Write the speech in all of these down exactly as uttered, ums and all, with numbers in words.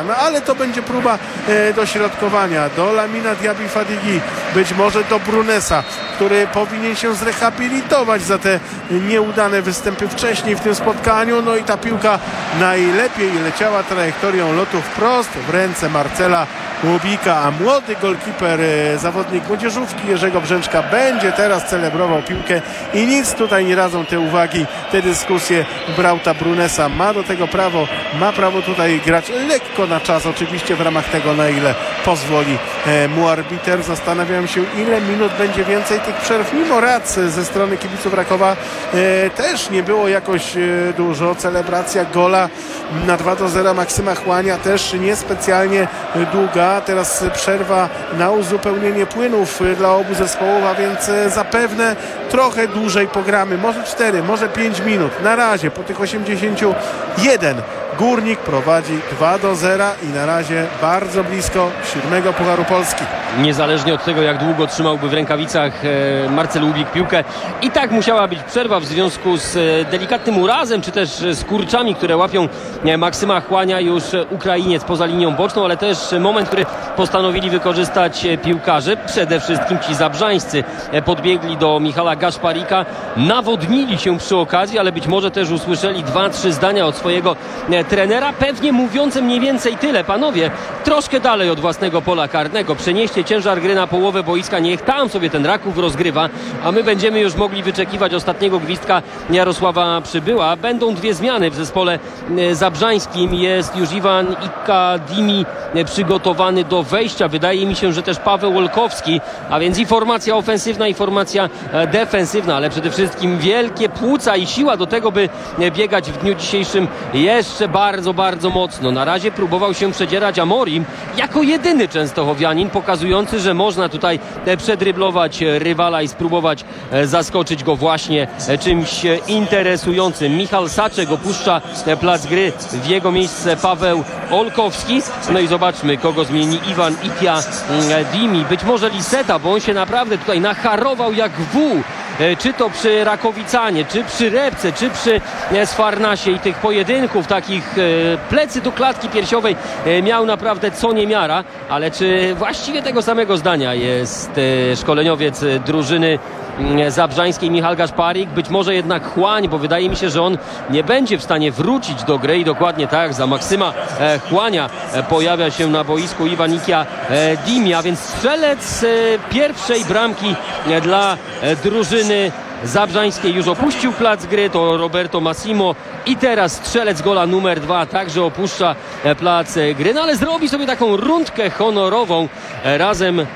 No ale to będzie próba e, dośrodkowania do Lamina Diaby Fadigi, być może do Brunesa, który powinien się zrehabilitować za te nieudane występy wcześniej w tym spotkaniu. No i ta piłka najlepiej leciała trajektorią lotu wprost w ręce Marcela Łubika, a młody golkiper, zawodnik młodzieżówki Jerzego Brzęczka będzie teraz celebrował piłkę i nic tutaj nie radzą te uwagi, te dyskusje Brauta Brunesa. Ma do tego prawo, ma prawo tutaj grać lekko na czas, oczywiście w ramach tego, na ile pozwoli mu arbiter. Zastanawiam się, ile minut będzie więcej tych przerw, mimo rad ze strony kibiców Rakowa też nie było jakoś dużo. Celebracja gola na dwa do zera Maksyma Chłania też niespecjalnie długa. Teraz przerwa na uzupełnienie płynów dla obu zespołów, a więc zapewne trochę dłużej pogramy. Może cztery, może pięć minut. Na razie po tych osiemdziesięciu jeden Górnik prowadzi dwa do zera i na razie bardzo blisko siódmego Pucharu Polski. Niezależnie od tego, jak długo trzymałby w rękawicach Marcel Łubik piłkę, i tak musiała być przerwa w związku z delikatnym urazem, czy też z kurczami, które łapią Maksyma Chłania już Ukrainiec poza linią boczną, ale też moment, który postanowili wykorzystać piłkarze. Przede wszystkim ci zabrzańscy podbiegli do Michala Gaszparika, nawodnili się przy okazji, ale być może też usłyszeli dwa, trzy zdania od swojego trenera, pewnie mówiące mniej więcej tyle: panowie, troszkę dalej od własnego pola karnego, przenieście ciężar gry na połowę boiska, niech tam sobie ten Raków rozgrywa, a my będziemy już mogli wyczekiwać ostatniego gwizdka Jarosława Przybyła. Będą dwie zmiany w zespole zabrzańskim. Jest już Iwan Ikadimi przygotowany do wejścia. Wydaje mi się, że też Paweł Olkowski, a więc i formacja ofensywna, i formacja defensywna, ale przede wszystkim wielkie płuca i siła do tego, by biegać w dniu dzisiejszym jeszcze bardzo, bardzo mocno. Na razie próbował się przedzierać Amorim jako jedyny częstochowianin, pokazujący, że można tutaj przedryblować rywala i spróbować zaskoczyć go właśnie czymś interesującym. Michał Saczek opuszcza plac gry, w jego miejsce Paweł Olkowski. No i zobaczmy, kogo zmieni Iwan Ikia Dimi. Być może Liseta, bo on się naprawdę tutaj nacharował jak wół. Czy to przy Rakowicanie, czy przy Repce, czy przy Sfarnasie, i tych pojedynków takich plecy do klatki piersiowej miał naprawdę co niemiara. Ale czy właściwie tego samego zdania jest szkoleniowiec drużyny zabrzańskiej Michal Gaszparik? Być może jednak Chłań, bo wydaje mi się, że on nie będzie w stanie wrócić do gry, i dokładnie tak, za Maksyma Chłania pojawia się na boisku Iwan Ikia Dimi, a więc strzelec pierwszej bramki dla drużyny zabrzańskiej już opuścił plac gry, to Roberto Massimo, i teraz strzelec gola numer dwa także opuszcza plac gry, no ale zrobi sobie taką rundkę honorową razem e,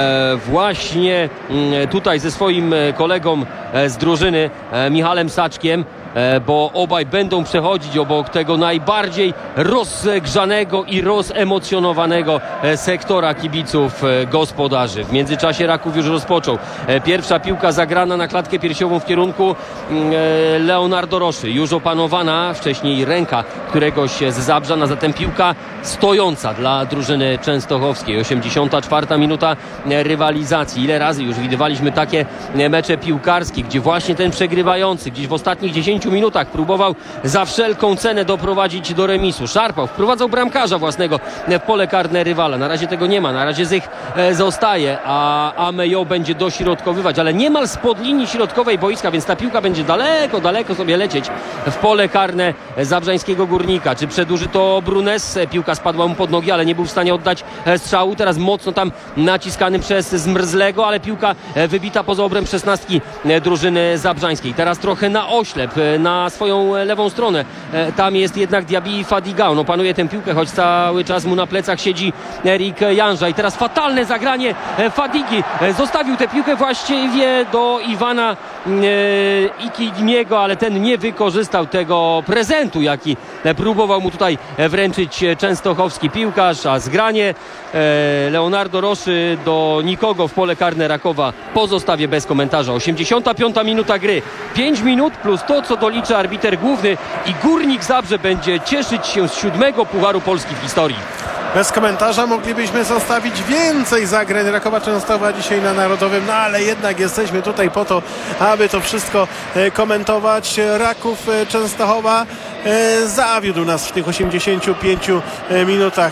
właśnie m, tutaj ze swoim kolegą z drużyny, e, Michalem Saczkiem, bo obaj będą przechodzić obok tego najbardziej rozgrzanego i rozemocjonowanego sektora kibiców gospodarzy. W międzyczasie Raków już rozpoczął. Pierwsza piłka zagrana na klatkę piersiową w kierunku Leonardo Roszy. Już opanowana wcześniej ręka któregoś z Zabrzan, a zatem piłka stojąca dla drużyny częstochowskiej. osiemdziesiąta czwarta minuta rywalizacji. Ile razy już widywaliśmy takie mecze piłkarskie, gdzie właśnie ten przegrywający gdzieś w ostatnich dziesięciu minutach próbował za wszelką cenę doprowadzić do remisu. Szarpał, wprowadzał bramkarza własnego w pole karne rywala. Na razie tego nie ma, na razie Zych zostaje, a Amejo będzie dośrodkowywać, ale niemal spod linii środkowej boiska, więc ta piłka będzie daleko, daleko sobie lecieć w pole karne zabrzańskiego Górnika. Czy przedłuży to Brunes? Piłka spadła mu pod nogi, ale nie był w stanie oddać strzału. Teraz mocno tam naciskany przez Zmrzlego, ale piłka wybita poza obręb szesnastki drużyny zabrzańskiej. Teraz trochę na oślep, na swoją lewą stronę. Tam jest jednak Diaby Fadiga. On opanuje tę piłkę, choć cały czas mu na plecach siedzi Erik Janża. I teraz fatalne zagranie Fadigi. Zostawił tę piłkę właściwie do Iwana e, Ikidimiego, ale ten nie wykorzystał tego prezentu, jaki próbował mu tutaj wręczyć częstochowski piłkarz, a zgranie e, Leonardo Roszy do nikogo w pole karne Rakowa pozostawię bez komentarza. osiemdziesiąta piąta minuta gry. pięć minut plus to, co doliczy arbiter główny, i Górnik Zabrze będzie cieszyć się z siódmego Pucharu Polski w historii. Bez komentarza moglibyśmy zostawić więcej zagrań Rakowa Częstochowa dzisiaj na Narodowym, no ale jednak jesteśmy tutaj po to, aby to wszystko komentować. Raków Częstochowa zawiódł nas w tych osiemdziesięciu pięciu minutach.